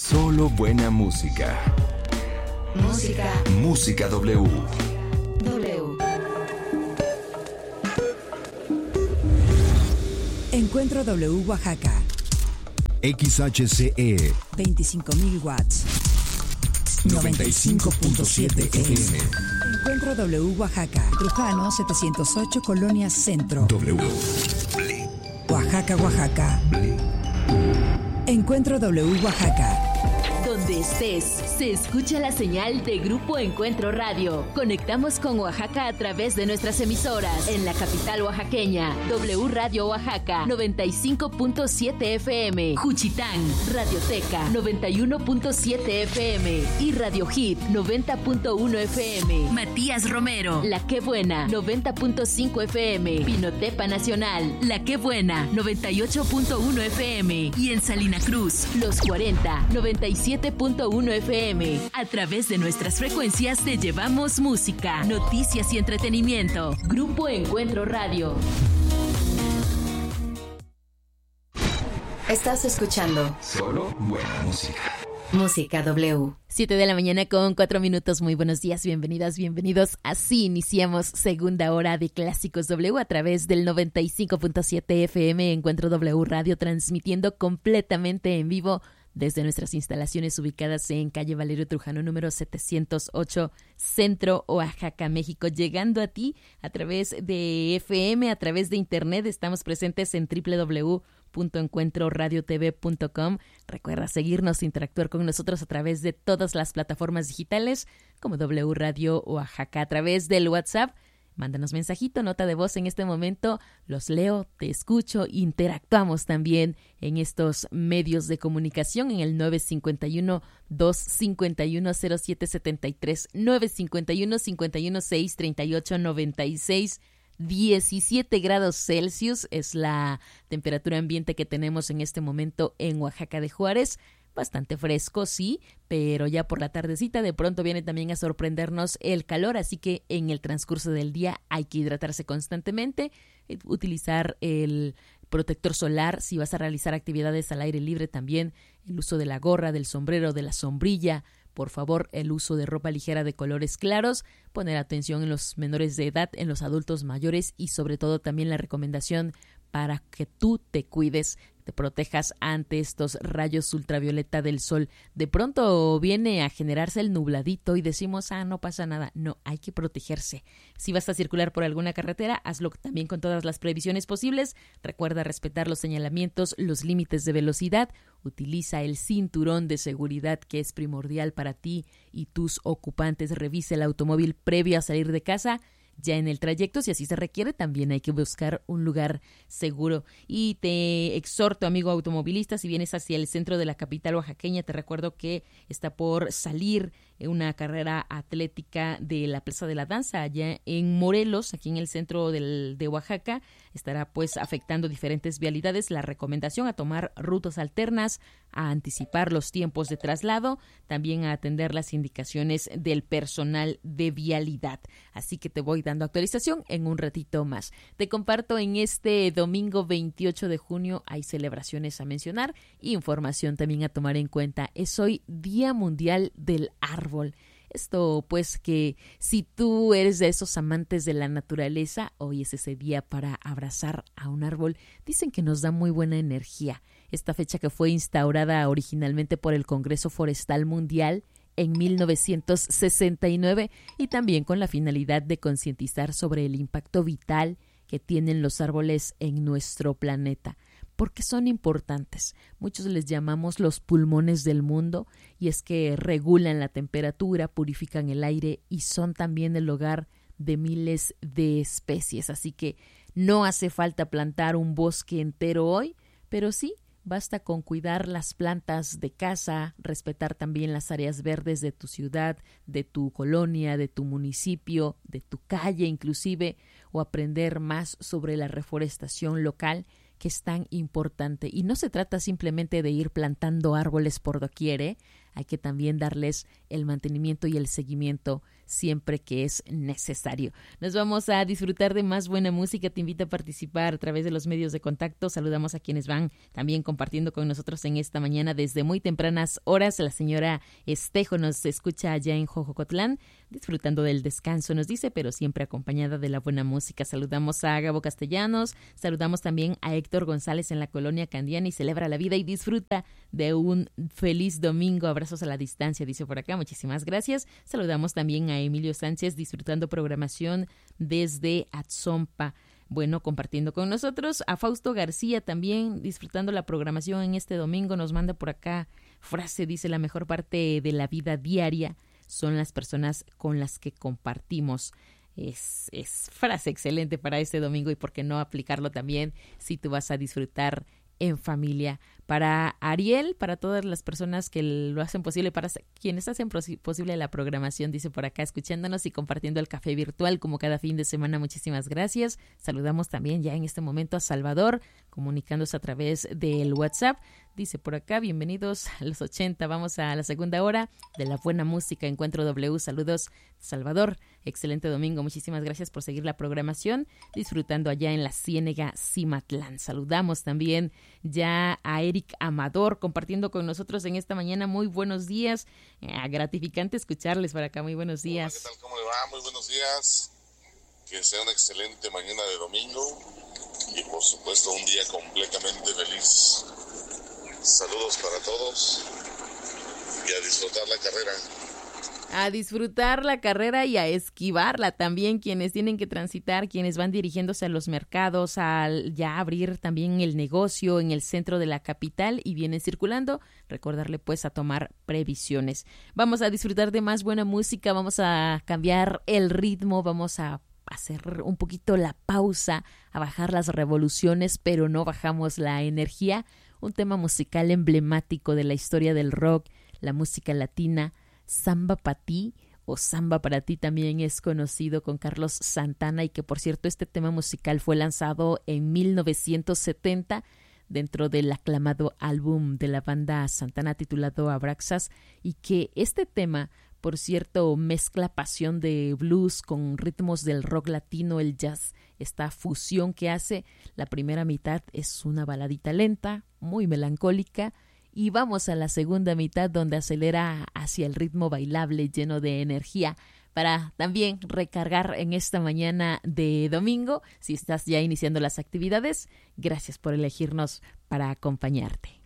Solo buena música. Música W. Encuentro W Oaxaca. XHCE 25,000 watts. 95.7 FM. Encuentro W Oaxaca. Trujano 708 Colonia Centro. W. Oaxaca, Oaxaca. Encuentro W Oaxaca. Donde estés, se escucha la señal de Grupo Encuentro Radio. Conectamos con Oaxaca a través de nuestras emisoras. En la capital oaxaqueña, W Radio Oaxaca, 95.7 FM. Juchitán, Radioteca, 91.7 FM. Y Radio Hit, 90.1 FM. Matías Romero, La Qué Buena, 90.5 FM. Pinotepa Nacional, La Qué Buena, 98.1 FM. Y en Salina Cruz, Los 40, 97.1 FM. A través de nuestras frecuencias te llevamos música, noticias y entretenimiento. Grupo Encuentro Radio. Estás escuchando Solo buena música. Música W. 7 de la mañana con 4 minutos. Muy buenos días, bienvenidas, bienvenidos. Así iniciamos segunda hora de Clásicos W a través del 95.7 FM Encuentro W Radio, transmitiendo completamente en vivo desde nuestras instalaciones ubicadas en calle Valerio Trujano, número 708, Centro, Oaxaca, México, llegando a ti a través de FM, a través de internet. Estamos presentes en www.encuentroradiotv.com. Recuerda seguirnos, interactuar con nosotros a través de todas las plataformas digitales como W Radio Oaxaca, a través del WhatsApp. Mándanos mensajito, nota de voz en este momento, los leo, te escucho, interactuamos también en estos medios de comunicación en el 951-251-0773, 951-516-3896, 17 grados Celsius es la temperatura ambiente que tenemos en este momento en Oaxaca de Juárez. Bastante fresco, sí, pero ya por la tardecita de pronto viene también a sorprendernos el calor, así que en el transcurso del día hay que hidratarse constantemente, utilizar el protector solar si vas a realizar actividades al aire libre, también el uso de la gorra, del sombrero, de la sombrilla, por favor el uso de ropa ligera de colores claros, poner atención en los menores de edad, en los adultos mayores y sobre todo también la recomendación para que tú te cuides, te protejas ante estos rayos ultravioleta del sol. De pronto viene a generarse el nubladito y decimos, no pasa nada. No, hay que protegerse. Si vas a circular por alguna carretera, hazlo también con todas las previsiones posibles. Recuerda respetar los señalamientos, los límites de velocidad. Utiliza el cinturón de seguridad que es primordial para ti y tus ocupantes. Revise el automóvil previo a salir de casa. Ya en el trayecto, si así se requiere, también hay que buscar un lugar seguro. Y te exhorto, amigo automovilista, si vienes hacia el centro de la capital oaxaqueña, te recuerdo que está por salir una carrera atlética de la Plaza de la Danza allá en Morelos, aquí en el centro de Oaxaca. Estará pues afectando diferentes vialidades. La recomendación a tomar rutas alternas, a anticipar los tiempos de traslado, también a atender las indicaciones del personal de vialidad. Así que te voy dando actualización en un ratito más. Te comparto en este domingo 28 de junio hay celebraciones a mencionar, información también a tomar en cuenta. Es hoy Día Mundial del Árbol. Esto pues que si tú eres de esos amantes de la naturaleza, hoy es ese día para abrazar a un árbol. Dicen que nos da muy buena energía. Esta fecha que fue instaurada originalmente por el Congreso Forestal Mundial en 1969 y también con la finalidad de concientizar sobre el impacto vital que tienen los árboles en nuestro planeta. Porque son importantes. Muchos les llamamos los pulmones del mundo y es que regulan la temperatura, purifican el aire y son también el hogar de miles de especies. Así que no hace falta plantar un bosque entero hoy, pero sí basta con cuidar las plantas de casa, respetar también las áreas verdes de tu ciudad, de tu colonia, de tu municipio, de tu calle inclusive, o aprender más sobre la reforestación local, que es tan importante. Y no se trata simplemente de ir plantando árboles por doquier, Hay que también darles el mantenimiento y el seguimiento siempre que es necesario. Nos vamos a disfrutar de más buena música. Te invito a participar a través de los medios de contacto. Saludamos a quienes van también compartiendo con nosotros en esta mañana desde muy tempranas horas. La señora Estejo nos escucha allá en Jojocotlán, disfrutando del descanso, nos dice, pero siempre acompañada de la buena música. Saludamos a Gabo Castellanos, saludamos también a Héctor González en la colonia Candiani. Celebra la vida y disfruta de un feliz domingo. Abrazos a la distancia, dice por acá. Muchísimas gracias. Saludamos también a Emilio Sánchez, disfrutando programación desde Atzompa. Bueno, compartiendo con nosotros. A Fausto García también disfrutando la programación en este domingo. Nos manda por acá frase, dice: la mejor parte de la vida diaria son las personas con las que compartimos. Es frase excelente para este domingo, y por qué no aplicarlo también si tú vas a disfrutar en familia. Para Ariel, para todas las personas que lo hacen posible, para quienes hacen posible la programación, dice por acá, escuchándonos y compartiendo el café virtual como cada fin de semana. Muchísimas gracias. Saludamos también ya en este momento a Salvador, comunicándose a través del WhatsApp. Dice por acá: bienvenidos a los 80, vamos a la segunda hora de la buena música. Encuentro W, saludos Salvador, excelente domingo, muchísimas gracias por seguir la programación, disfrutando allá en la Ciénega Cimatlán. Saludamos también ya a Eric Amador, compartiendo con nosotros en esta mañana. Muy buenos días, gratificante escucharles por acá, muy buenos días. Hola, ¿qué tal? ¿Cómo le va? Muy buenos días, que sea una excelente mañana de domingo y por supuesto un día completamente feliz. Saludos para todos y a disfrutar la carrera. A disfrutar la carrera y a esquivarla también, quienes tienen que transitar, quienes van dirigiéndose a los mercados, al ya abrir también el negocio en el centro de la capital y vienen circulando, recordarle pues a tomar previsiones. Vamos a disfrutar de más buena música, vamos a cambiar el ritmo, vamos a hacer un poquito la pausa, a bajar las revoluciones, pero no bajamos la energía. Un tema musical emblemático de la historia del rock, la música latina, Samba Pa' Ti o Samba Para Ti también es conocido, con Carlos Santana, y que por cierto este tema musical fue lanzado en 1970 dentro del aclamado álbum de la banda Santana titulado Abraxas, y que este tema, por cierto, mezcla pasión de blues con ritmos del rock latino, el jazz, esta fusión que hace. La primera mitad es una baladita lenta, muy melancólica, y vamos a la segunda mitad donde acelera hacia el ritmo bailable lleno de energía para también recargar en esta mañana de domingo. Si estás ya iniciando las actividades, gracias por elegirnos para acompañarte.